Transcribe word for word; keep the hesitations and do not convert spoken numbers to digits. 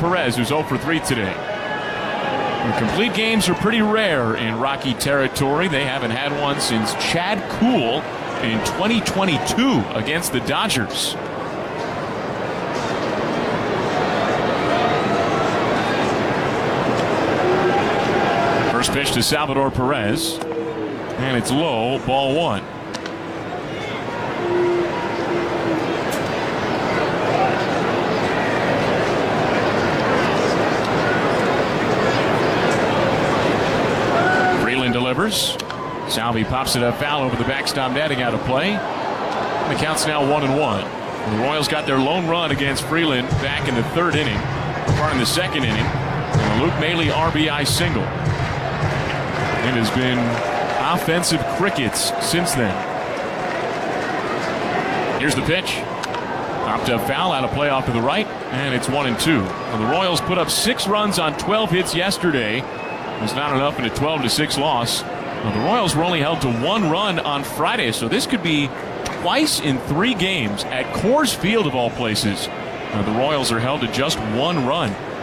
Perez, who's oh for three today. And complete games are pretty rare in Rocky territory. They haven't had one since Chad Kuhl in twenty twenty-two against the Dodgers. First pitch to Salvador Perez, and it's low, ball one. Freeland delivers. Salvi pops it up foul over the backstop netting, out of play. And the count's now one and one. The Royals got their lone run against Freeland back in the third inning, or in the second inning, and a Luke Maile R B I single. It has been offensive crickets since then. Here's the pitch. Popped up foul, out of play off to the right, and it's one and two. Well, the Royals put up six runs on twelve hits yesterday. It was not enough in a twelve to six loss. Well, the Royals were only held to one run on Friday, so this could be twice in three games at Coors Field of all places. Uh, the Royals are held to just one run.